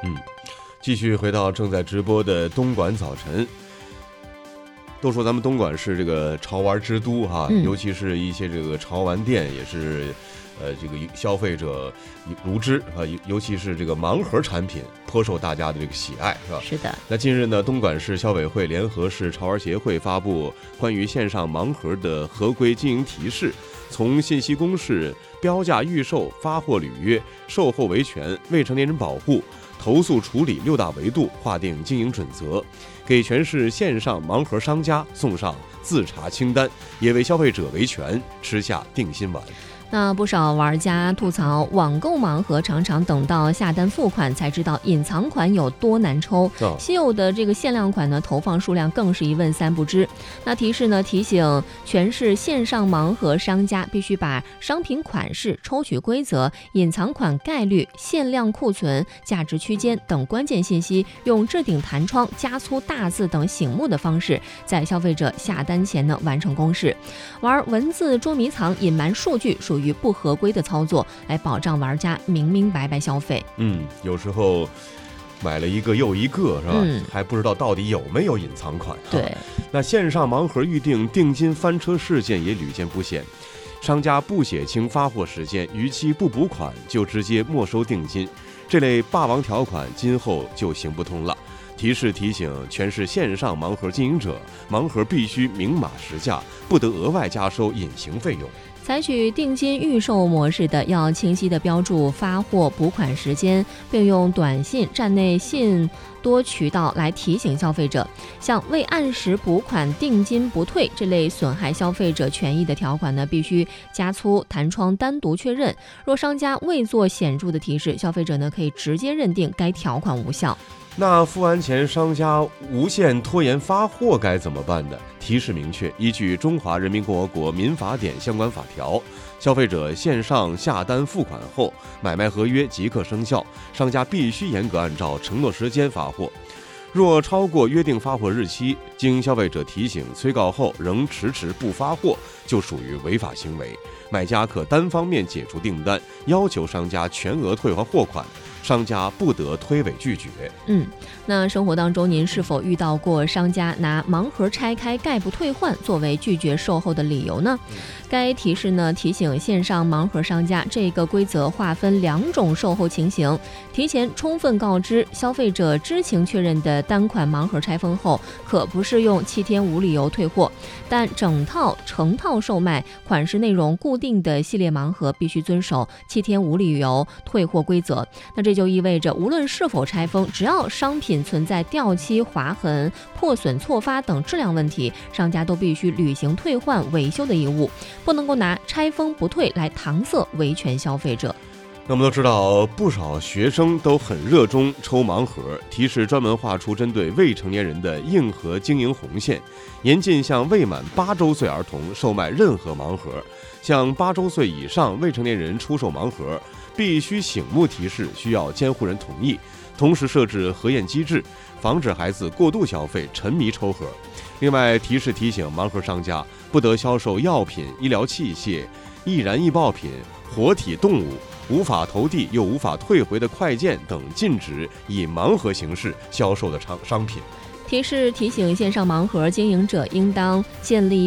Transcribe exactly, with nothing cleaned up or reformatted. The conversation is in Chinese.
嗯，继续回到正在直播的东莞早晨。都说咱们东莞是这个潮玩之都哈， 嗯、 尤其是一些这个潮玩店也是，呃，这个消费者如织啊，尤其是这个盲盒产品颇受大家的这个喜爱，是吧？ 是的。 那近日呢，东莞市消委会联合市潮玩协会发布关于线上盲盒的合规经营提示，从信息公示、标价预售、发货履约、售后维权、未成年人保护、投诉处理六大维度划定经营准则，给全市线上盲盒商家送上自查清单，也为消费者维权吃下定心丸。 那不少玩家吐槽，网购盲盒常常等到下单付款才知道隐藏款有多难抽， 哦、 稀有的这个限量款呢，投放数量更是一问三不知。那提示呢，提醒全市线上盲盒商家必须把商品款式、抽取规则、隐藏款概率、限量库存、价值区间等关键信息，用置顶弹窗、加粗大字等醒目的方式，在消费者下单前呢完成公示。玩文字捉迷藏、隐瞒数据属于于不合规的操作，来保障玩家明明白白消费。 嗯，有时候买了一个又一个，是吧？ 嗯、 还不知道到底有没有隐藏款。 对， 那线上盲盒预定定金翻车事件也屡见不鲜，商家不写清发货时间，逾期不补款就直接没收定金，这类霸王条款今后就行不通了。提示提醒全市线上盲盒经营者，盲盒必须明码实价，不得额外加收隐形费用。 采取定金预售模式的，要清晰地标注发货补款时间，并用短信、站内信多渠道来提醒消费者。像未按时补款、定金不退这类损害消费者权益的条款呢，必须加粗弹窗单独确认。若商家未做显著的提示，消费者呢可以直接认定该条款无效。 那付完钱，商家无限拖延发货该怎么办呢？提示明确，依据《中华人民共和国民法典》相关法条，消费者线上下单付款后，买卖合约即刻生效，商家必须严格按照承诺时间发货。若超过约定发货日期，经消费者提醒催告后仍迟迟不发货，就属于违法行为。买家可单方面解除订单，要求商家全额退还货款，商家不得推诿拒绝。 嗯，那生活当中您是否遇到过商家拿盲盒拆开概不退换作为拒绝售后的理由呢？嗯、该提示呢提醒线上盲盒商家，这个规则划分两种售后情形，提前充分告知消费者知情确认的单款盲盒拆封后，可不适用七天无理由退货，但整套成套售卖款式内容固定的系列盲盒必须遵守七天无理由退货规则。那这就意味着，无论是否拆封，只要商品存在掉漆、划痕、破损、错发等质量问题，商家都必须履行退换维修的义务，不能够拿拆封不退来搪塞维权消费者。 那我们都知道，不少学生都很热衷抽盲盒，提示专门划出针对未成年人的硬核经营红线，严禁向未满八周岁儿童售卖任何盲盒。向八周岁以上未成年人出售盲盒，必须醒目提示，需要监护人同意，同时设置核验机制，防止孩子过度消费、沉迷抽盒。另外，提示提醒盲盒商家，不得销售药品、医疗器械、易燃易爆品、活体动物、无法投递又无法退回的快件等禁止以盲盒形式销售的商商品。 提示提醒线上盲盒经营者应当建立